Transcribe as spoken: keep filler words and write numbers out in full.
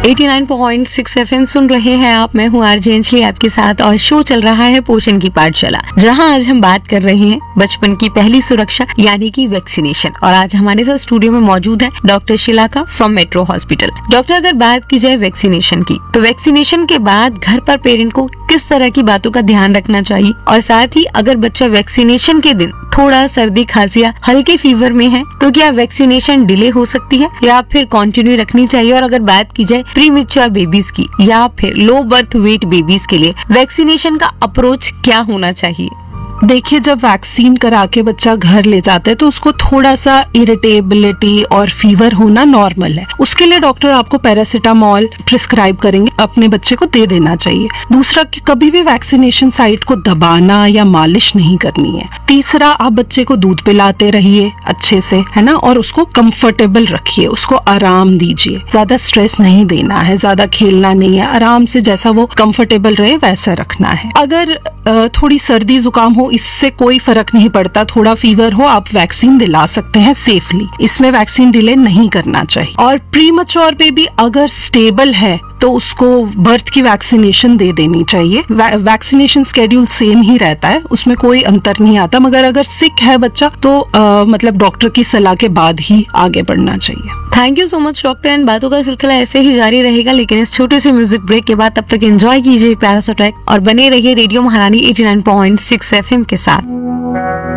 नवासी पॉइंट छह एफएम सुन रहे हैं आप। मैं हूँ आरजे अंजलि आपके साथ और शो चल रहा है पोषण की पाठशाला, जहाँ आज हम बात कर रहे हैं बचपन की पहली सुरक्षा यानी कि वैक्सीनेशन। और आज हमारे साथ स्टूडियो में मौजूद है doctor Shilaka from metro hospital. Doctor, अगर बात की जाए वैक्सीनेशन की, तो वैक्सीनेशन के बाद घर पर पेरेंट को किस तरह की बातों का ध्यान रखना चाहिए, और साथ ही अगर बच्चा वैक्सीनेशन के दिन थोड़ा सर्दी खांसी या हल्के फीवर में है तो क्या वैक्सीनेशन डिले हो सकती है या फिर कंटिन्यू रखनी चाहिए। और अगर बात की जाए प्री मैच्योर बेबीज की या फिर लो बर्थ वेट बेबीज के लिए वैक्सीनेशन का अप्रोच क्या होना चाहिए। देखिए, जब वैक्सीन करा के बच्चा घर ले जाता है तो उसको थोड़ा सा इरिटेबिलिटी और फीवर होना नॉर्मल है। उसके लिए डॉक्टर आपको पैरासीटामोल प्रिस्क्राइब करेंगे, अपने बच्चे को दे देना चाहिए। दूसरा, कि कभी भी वैक्सीनेशन साइट को दबाना या मालिश नहीं करनी है। तीसरा, आप बच्चे को दूध पिलाते रहिए अच्छे से, है ना, और उसको कंफर्टेबल रखिए, उसको आराम दीजिए। ज्यादा स्ट्रेस नहीं देना है, ज्यादा खेलना नहीं है, आराम से जैसा वो कंफर्टेबल रहे वैसा रखना है। अगर थोड़ी सर्दी जुकाम हो, इससे कोई फर्क नहीं पड़ता, थोड़ा फीवर हो, आप वैक्सीन दिला सकते हैं सेफली। इसमें वैक्सीन डिले नहीं करना चाहिए। और प्री मैच्योर बेबी अगर स्टेबल है तो उसको बर्थ की वैक्सीनेशन दे देनी चाहिए। वैक्सीनेशन स्केड्यूल सेम ही रहता है, उसमें कोई अंतर नहीं आता। मगर अगर सिक है बच्चा तो आ, मतलब डॉक्टर की सलाह के बाद ही आगे बढ़ना चाहिए। Thank you so much doctor. इन बातों का सिलसिला ऐसे ही जारी रहेगा, लेकिन इस छोटे से म्यूजिक ब्रेक के बाद तब तक एंजॉय कीजिए प्यारा सा ट्रैक और बने रहिए रेडियो महारानी नवासी पॉइंट छह एफएम के साथ।